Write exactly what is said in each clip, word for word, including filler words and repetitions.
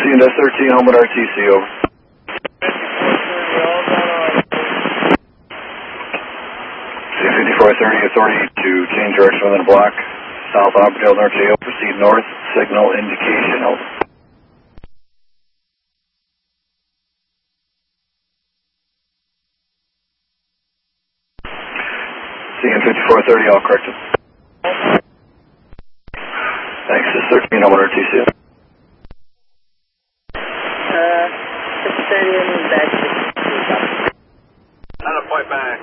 C N S thirteen, Helmet R T C, over. C fifty-four thirty, authority to change direction within a block. South Auburndale, North J O, proceed north, signal indication, over. C N fifty-four thirty, all corrected. Thanks, this is thirteen, Helmet R T C. Uh, six thirty, I mean back. On a point back.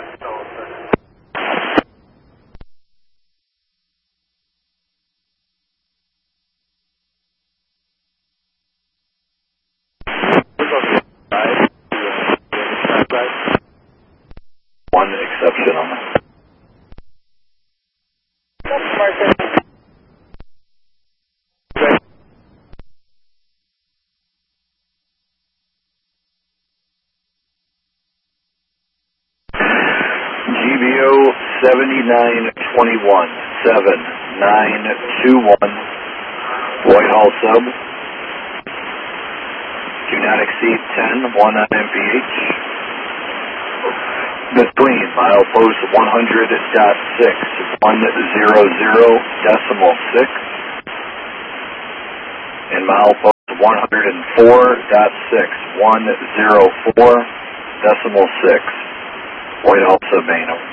One exception on that. G B O seventy-nine twenty-one, seven nine two one, Whitehall sub. Do not exceed ten, one on M P H. Between milepost one hundred point six, one hundred decimal six, and milepost one hundred four point six, one hundred four decimal six, Whitehall sub, Bano.